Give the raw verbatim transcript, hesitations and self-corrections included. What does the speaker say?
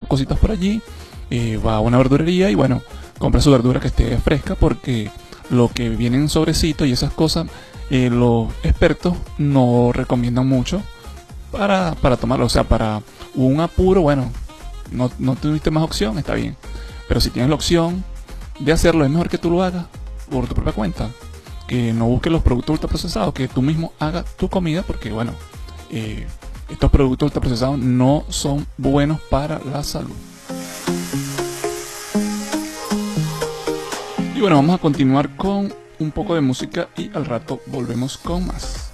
cositas por allí, eh, va a una verdurería y bueno, compra su verdura que esté fresca, porque lo que viene en sobrecito y esas cosas, eh, los expertos no recomiendan mucho para, para tomarlo. O sea, para un apuro, bueno, no, no tuviste más opción, está bien. Pero si tienes la opción de hacerlo, es mejor que tú lo hagas por tu propia cuenta. Que no busques los productos ultraprocesados, que tú mismo hagas tu comida, porque bueno, eh, estos productos ultraprocesados no son buenos para la salud. Y bueno, vamos a continuar con un poco de música y al rato volvemos con más.